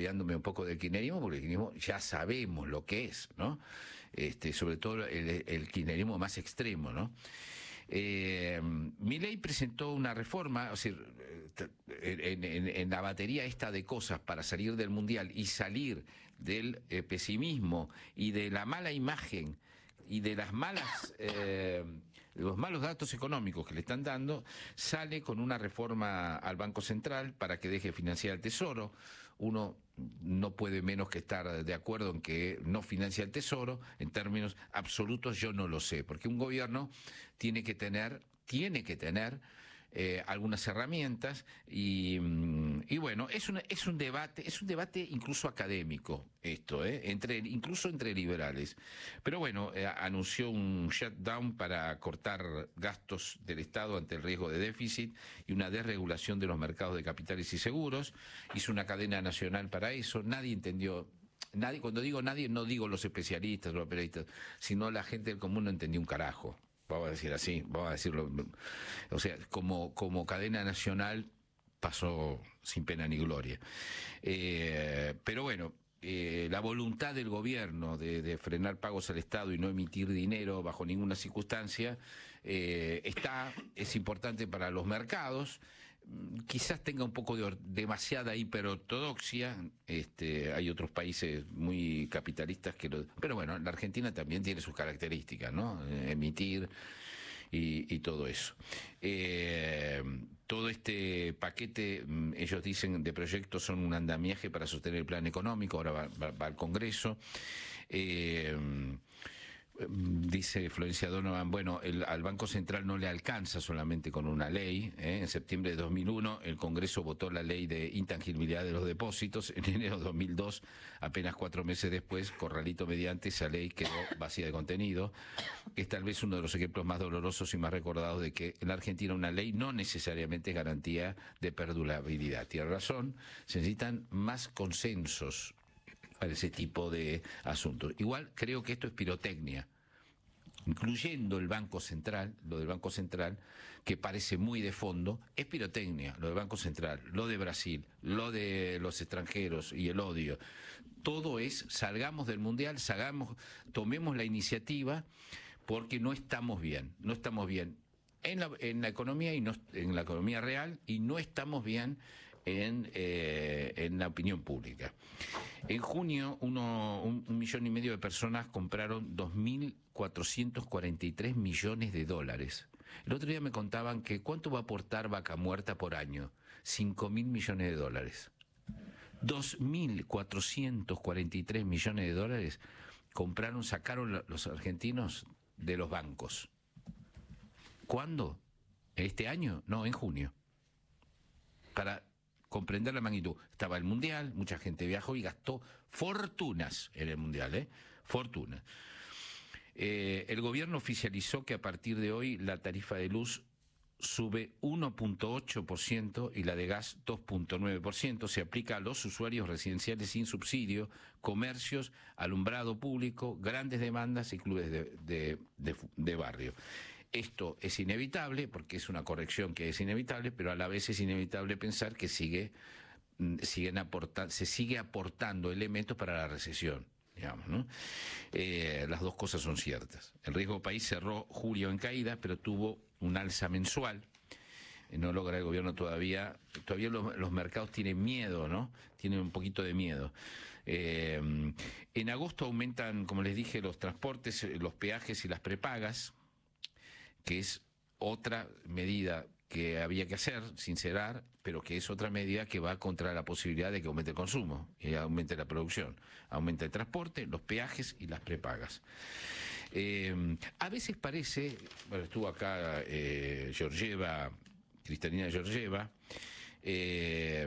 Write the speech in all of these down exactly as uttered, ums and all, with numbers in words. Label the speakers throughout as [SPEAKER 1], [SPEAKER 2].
[SPEAKER 1] olvidándome un poco del kirchnerismo, porque el kirchnerismo ya sabemos lo que es, ¿no? Este, sobre todo el, el kirchnerismo más extremo, ¿no? Eh, Milei presentó una reforma, o sea, en, en, en la batería esta de cosas para salir del Mundial y salir del eh, pesimismo y de la mala imagen y de las malas, eh, los malos datos económicos que le están dando, sale con una reforma al Banco Central para que deje financiar el Tesoro. Uno no puede menos que estar de acuerdo en que no financia el Tesoro. En términos absolutos yo no lo sé, porque un gobierno tiene que tener, tiene que tener Eh, algunas herramientas y, y bueno, es un, es un debate, es un debate incluso académico esto, ¿eh? entre, incluso entre liberales. Pero bueno, eh, anunció un shutdown para cortar gastos del Estado ante el riesgo de déficit y una desregulación de los mercados de capitales y seguros. Hizo una cadena nacional para eso, nadie entendió. Nadie, cuando digo nadie, no digo los especialistas, los periodistas, sino la gente del común no entendió un carajo. Vamos a decir así, vamos a decirlo. O sea, como, como cadena nacional pasó sin pena ni gloria. Eh, pero bueno, eh, la voluntad del gobierno de, de frenar pagos al Estado y no emitir dinero bajo ninguna circunstancia eh, está, es importante para los mercados. Quizás tenga un poco de demasiada hiperortodoxia, este, hay otros países muy capitalistas que lo... Pero bueno, la Argentina también tiene sus características, ¿no? Emitir y, y todo eso. Eh, todo este paquete, ellos dicen, de proyectos son un andamiaje para sostener el plan económico, ahora va, va, va al Congreso. Eh, Dice Florencia Donovan, bueno, el, al Banco Central no le alcanza solamente con una ley. ¿eh? En septiembre de dos mil uno el Congreso votó la ley de intangibilidad de los depósitos. En enero de dos mil dos, apenas cuatro meses después, corralito mediante, esa ley quedó vacía de contenido. Es tal vez uno de los ejemplos más dolorosos y más recordados de que en la Argentina una ley no necesariamente es garantía de perdurabilidad. Tiene razón, se necesitan más consensos para ese tipo de asuntos. Igual creo que esto es pirotecnia, incluyendo el Banco Central, lo del Banco Central, que parece muy de fondo, es pirotecnia, lo del Banco Central, lo de Brasil, lo de los extranjeros y el odio. Todo es, salgamos del Mundial, salgamos, tomemos la iniciativa, porque no estamos bien, no estamos bien en la, en la economía y no, en la economía real, y no estamos bien en, eh, en la opinión pública. En junio, uno, un, un millón y medio de personas compraron dos mil cuatrocientos cuarenta y tres millones de dólares. El otro día me contaban que ¿cuánto va a aportar Vaca Muerta por año? cinco mil millones de dólares. dos mil cuatrocientos cuarenta y tres millones de dólares compraron, sacaron los argentinos de los bancos. ¿Cuándo? ¿Este año? No, en junio. Para comprender la magnitud. Estaba el Mundial, mucha gente viajó y gastó fortunas en el Mundial, ¿eh? Fortunas. Eh, el gobierno oficializó que a partir de hoy la tarifa de luz sube uno punto ocho por ciento y la de gas dos punto nueve por ciento. Se aplica a los usuarios residenciales sin subsidio, comercios, alumbrado público, grandes demandas y clubes de, de, de, de barrio. Esto es inevitable, porque es una corrección que es inevitable, pero a la vez es inevitable pensar que sigue, siguen aporta, se sigue aportando elementos para la recesión, digamos, ¿no? Eh, las dos cosas son ciertas. El riesgo país cerró julio en caída, pero tuvo un alza mensual. No logra el gobierno todavía, todavía los, los mercados tienen miedo, ¿no? Tienen un poquito de miedo. Eh, en agosto aumentan, como les dije, los transportes, los peajes y las prepagas, que es otra medida que había que hacer, sincerar, pero que es otra medida que va contra la posibilidad de que aumente el consumo y aumente la producción. Aumenta el transporte, los peajes y las prepagas. Eh, a veces parece, bueno, estuvo acá eh, Georgieva, Cristalina Georgieva, eh,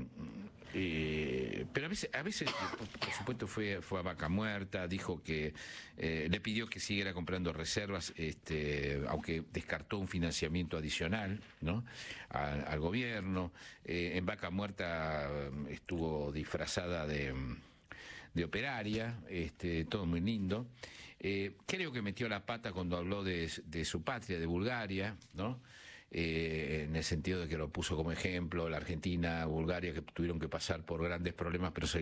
[SPEAKER 1] eh, pero a veces, a veces por, por supuesto fue, fue a Vaca Muerta, dijo que eh, le pidió que siguiera comprando reservas, este, aunque descartó un financiamiento adicional, ¿no? A, al gobierno. Eh, en Vaca Muerta estuvo disfrazada de de operaria, este, todo muy lindo. Eh, creo que metió la pata cuando habló de, de su patria, de Bulgaria, ¿no? Eh, en el sentido de que lo puso como ejemplo, la Argentina, Bulgaria, que tuvieron que pasar por grandes problemas, pero se